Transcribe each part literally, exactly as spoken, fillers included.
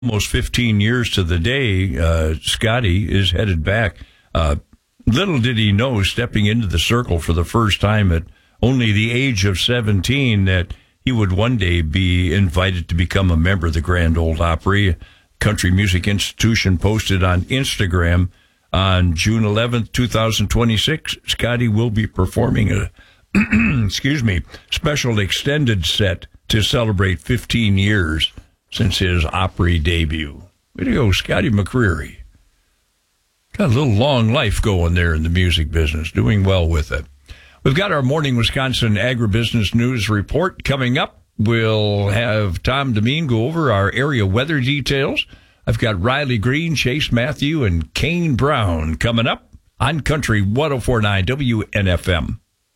almost fifteen years to the day, uh, Scotty is headed back. Uh, little did he know, stepping into the circle for the first time at only the age of seventeen, that he would one day be invited to become a member of the Grand Ole Opry. Country Music Institution posted on Instagram on June eleventh, twenty twenty-six, Scotty will be performing a, excuse me, special extended set to celebrate fifteen years since his Opry debut. Way to go, Scotty McCreery. Got a little long life going there in the music business, doing well with it. We've got our Morning Wisconsin Agribusiness News Report coming up. We'll have Tom Demeen go over our area weather details. I've got Riley Green, Chase Matthew, and Kane Brown coming up on Country one oh four point nine W N F M.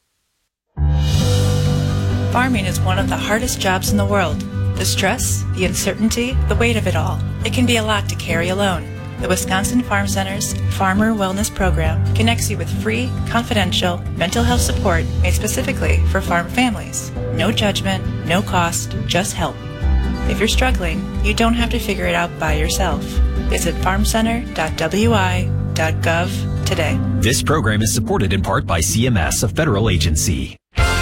Farming is one of the hardest jobs in the world. The stress, the uncertainty, the weight of it all. It can be a lot to carry alone. The Wisconsin Farm Center's Farmer Wellness Program connects you with free, confidential mental health support made specifically for farm families. No judgment, no cost, just help. If you're struggling, you don't have to figure it out by yourself. Visit farm center dot w i dot gov today. This program is supported in part by C M S, a federal agency.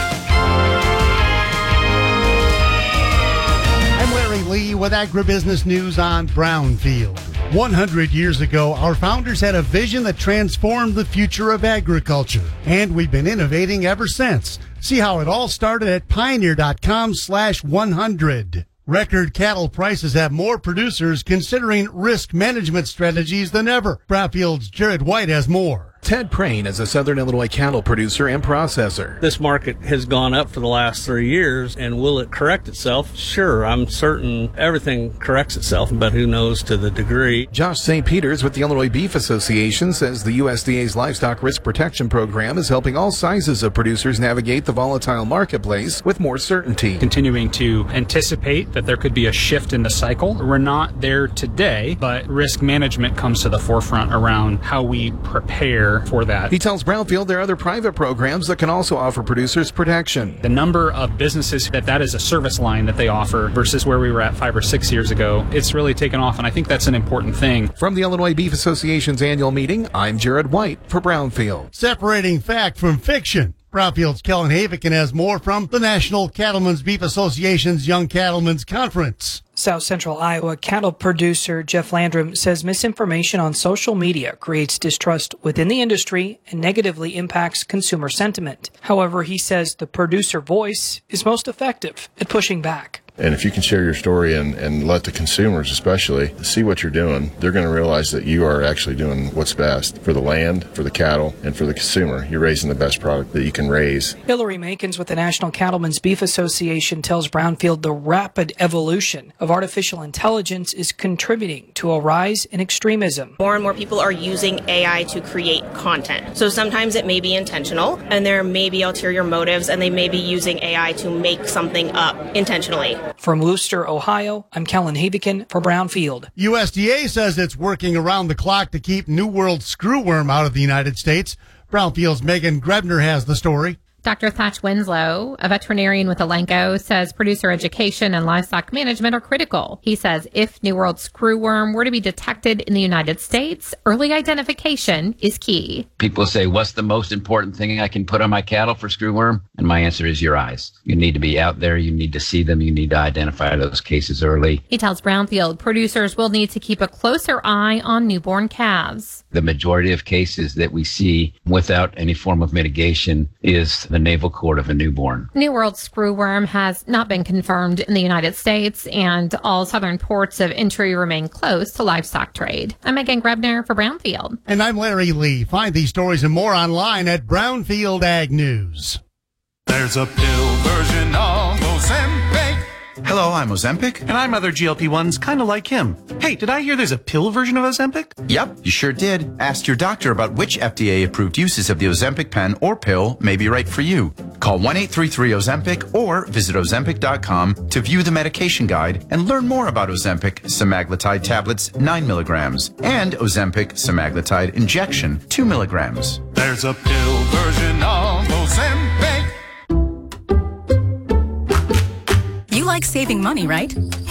I'm Larry Lee with Agribusiness News on Brownfield. one hundred years ago, our founders had a vision that transformed the future of agriculture, and we've been innovating ever since. See how it all started at pioneer.com slash 100. Record cattle prices have more producers considering risk management strategies than ever. Brownfield's Jared White has more. Ted Prane is a Southern Illinois cattle producer and processor. This market has gone up for the last three years, and will it correct itself? Sure, I'm certain everything corrects itself, but who knows to the degree. Josh Saint Peters with the Illinois Beef Association says the U S D A's Livestock Risk Protection Program is helping all sizes of producers navigate the volatile marketplace with more certainty. Continuing to anticipate that there could be a shift in the cycle. We're not there today, but risk management comes to the forefront around how we prepare for that. He tells Brownfield there are other private programs that can also offer producers protection. The number of businesses that that is a service line that they offer versus where we were at five or six years ago, it's really taken off, and I think that's an important thing. From the Illinois Beef Association's annual meeting, I'm Jared White for Brownfield. Separating fact from fiction. Brownfield's Kellen Havikin has more from the National Cattlemen's Beef Association's Young Cattlemen's Conference. South Central Iowa cattle producer Jeff Landrum says misinformation on social media creates distrust within the industry and negatively impacts consumer sentiment. However, he says the producer voice is most effective at pushing back. And if you can share your story and, and let the consumers especially see what you're doing, they're going to realize that you are actually doing what's best for the land, for the cattle, and for the consumer. You're raising the best product that you can raise. Hillary Makins with the National Cattlemen's Beef Association tells Brownfield the rapid evolution of artificial intelligence is contributing to a rise in extremism. More and more people are using A I to create content. So sometimes it may be intentional, and there may be ulterior motives, and they may be using A I to make something up intentionally. From Wooster, Ohio, I'm Kellen Havikin for Brownfield. U S D A says it's working around the clock to keep New World screwworm out of the United States. Brownfield's Megan Grebner has the story. Doctor Thatch Winslow, a veterinarian with Elanco, says producer education and livestock management are critical. He says if New World screwworm were to be detected in the United States, early identification is key. People say, what's the most important thing I can put on my cattle for screwworm? And my answer is your eyes. You need to be out there. You need to see them. You need to identify those cases early. He tells Brownfield producers will need to keep a closer eye on newborn calves. The majority of cases that we see without any form of mitigation is the navel cord of a newborn. New World screwworm has not been confirmed in the United States, and all southern ports of entry remain closed to livestock trade. I'm Megan Grebner for Brownfield. And I'm Larry Lee. Find these stories and more online at Brownfield Ag News. There's a pill version of Ozempic. Hello, I'm Ozempic. And I'm other G L P ones kind of like him. Hey, did I hear there's a pill version of Ozempic? Yep, you sure did. Ask your doctor about which F D A-approved uses of the Ozempic pen or pill may be right for you. Call one eight three three Ozempic or visit Ozempic dot com to view the medication guide and learn more about Ozempic semaglutide tablets nine milligrams and Ozempic semaglutide injection two milligrams. There's a pill version of Ozempic. You like saving money, right?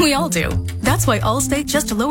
We all do. That's why Allstate just lowered